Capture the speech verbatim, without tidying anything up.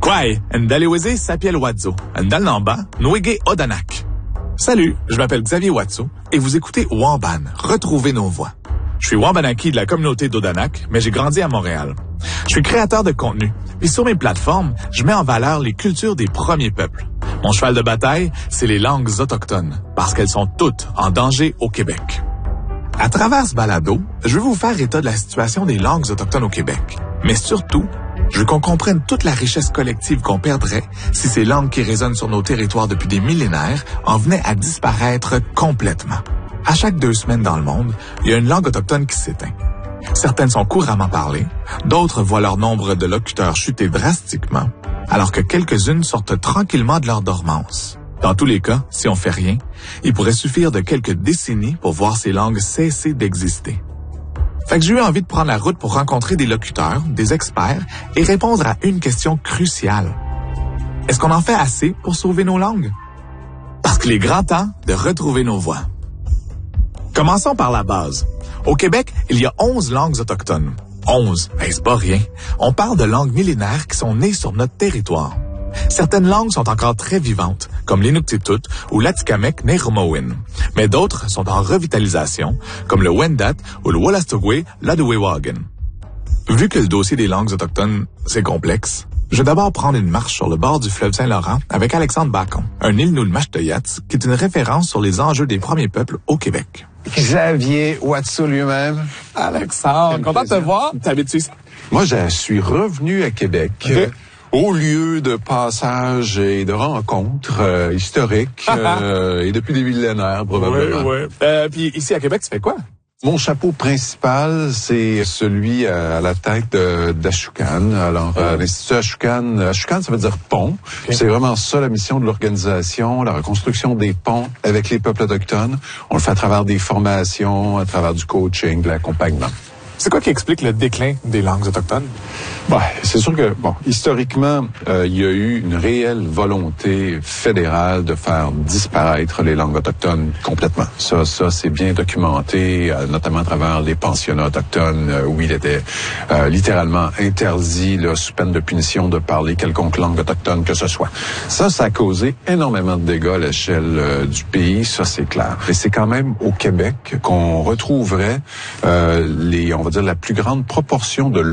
Kwai, Ndaleweze Sapiel Wadzo, Ndalnamba, Nwege Odanak. Salut, je m'appelle Xavier Watso et vous écoutez Wamban, Retrouvez nos voix. Je suis Wambanaki de la communauté d'Odanak, mais j'ai grandi à Montréal. Je suis créateur de contenu et sur mes plateformes, je mets en valeur les cultures des premiers peuples. Mon cheval de bataille, c'est les langues autochtones, parce qu'elles sont toutes en danger au Québec. À travers ce balado, je veux vous faire état de la situation des langues autochtones au Québec. Mais surtout, je veux qu'on comprenne toute la richesse collective qu'on perdrait si ces langues qui résonnent sur nos territoires depuis des millénaires en venaient à disparaître complètement. À chaque deux semaines dans le monde, il y a une langue autochtone qui s'éteint. Certaines sont couramment parlées, d'autres voient leur nombre de locuteurs chuter drastiquement, alors que quelques-unes sortent tranquillement de leur dormance. Dans tous les cas, si on fait rien, il pourrait suffire de quelques décennies pour voir ces langues cesser d'exister. Fait que j'ai eu envie de prendre la route pour rencontrer des locuteurs, des experts et répondre à une question cruciale. Est-ce qu'on en fait assez pour sauver nos langues? Parce qu'il est grand temps de retrouver nos voix. Commençons par la base. Au Québec, il y a onze langues autochtones. onze, ben c'est pas rien. On parle de langues millénaires qui sont nées sur notre territoire. Certaines langues sont encore très vivantes, comme l'Inuktitut ou l'Atikamekw Nehrumowen. Mais d'autres sont en revitalisation, comme le Wendat ou le Wolastoqey Ladouewagen. Vu que le dossier des langues autochtones, c'est complexe, je vais d'abord prendre une marche sur le bord du fleuve Saint-Laurent avec Alexandre Bacon, un Ilnul-Mashteyats qui est une référence sur les enjeux des premiers peuples au Québec. Xavier Watso lui-même. Alexandre, content de te voir. T'habites-tu ici? Moi, je suis revenu à Québec. Okay. Au lieu de passages et de rencontres euh, historiques euh, et depuis des millénaires, probablement. Oui, oui. Euh, puis ici à Québec, tu fais quoi? Mon chapeau principal, c'est celui à la tête d'Ashukan. Alors, euh, l'Institut Ashukan, Ashukan, ça veut dire pont. Okay. C'est vraiment ça la mission de l'organisation, la reconstruction des ponts avec les peuples autochtones. On le fait à travers des formations, à travers du coaching, de l'accompagnement. C'est quoi qui explique le déclin des langues autochtones? Ben, c'est sûr que, bon, historiquement, euh, il y a eu une réelle volonté fédérale de faire disparaître les langues autochtones complètement. Ça, ça, c'est bien documenté, euh, notamment à travers les pensionnats autochtones, euh, où il était euh, littéralement interdit, là, sous peine de punition, de parler quelconque langue autochtone que ce soit. Ça, ça a causé énormément de dégâts à l'échelle euh, du pays, ça, c'est clair. Et c'est quand même au Québec qu'on retrouverait euh, les, on va dire, la plus grande proportion de